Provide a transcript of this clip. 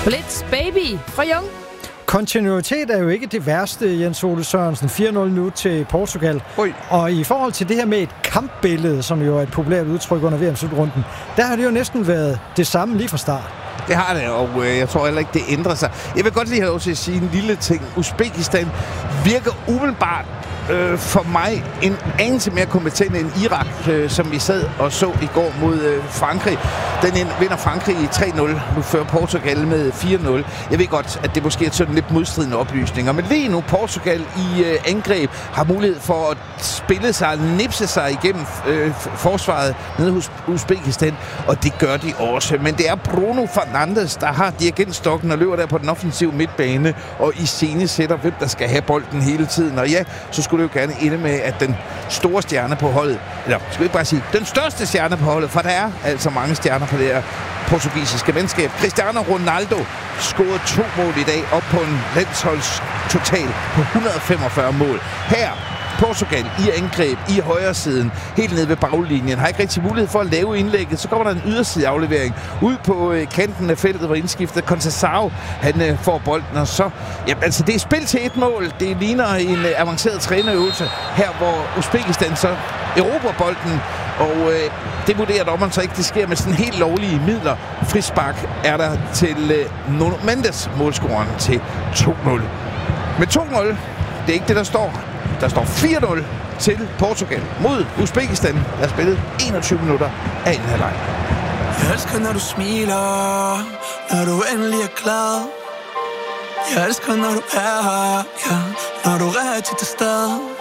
Blitz Baby fra Jung. Kontinuitet er jo ikke det værste, Jens Ole Sørensen. 4-0 nu til Portugal. Oj. Og i forhold til det her med et kampbillede, som jo er et populært udtryk under VM-slutrunden, der har det jo næsten været det samme lige fra start. Det har det, og jeg tror heller ikke, det ændrer sig. Jeg vil godt lige have lov til at sige en lille ting. Uzbekistan virker umiddelbart for mig en anelse mere kompetent end Irak, som vi sad og så i går mod Frankrig. Den vinder Frankrig i 3-0. Nu fører Portugal med 4-0. Jeg ved godt, at det måske er sådan lidt modstridende oplysninger, men lige nu Portugal i angreb har mulighed for at spille sig, nipse sig igennem forsvaret nede hos Uzbekistan, og det gør de også. Men det er Bruno Fernandes, der har dirigentstokken og løber der på den offensive midtbane, og i scene sætter, hvem der skal have bolden hele tiden. Og ja, så skulle det jo gerne ende med, at den store stjerne på holdet, eller skal vi ikke bare sige, den største stjerne på holdet, for der er altså mange stjerner på det her portugisiske venskab. Cristiano Ronaldo scorede 2 mål i dag, op på en landsholdstotal på 145 mål. Her Portugal i angreb i højre siden, helt nede ved baglinjen, har ikke rigtig mulighed for at lave indlægget. Så kommer der en yderside aflevering ud på kanten af feltet, hvor indskiftet Conceição, han får bolden, og så, jamen, altså det er spil til 1 mål. Det ligner en avanceret trænerøvelse her, hvor Uzbekistan så erobrer bolden, og det vurderer dommeren så ikke, det sker med sådan helt lovlige midler. Frispark er der til Nuno Mendes, målscoreren til 2-0. Med 2-0, det er ikke det, der står. Der står 4-0 til Portugal mod Uzbekistan. Der er spillet 21 minutter af en halvleg. Jeg elsker, når du smiler, når du endelig er glad. Jeg elsker, når du er her, ja, når du er rigtig til stede.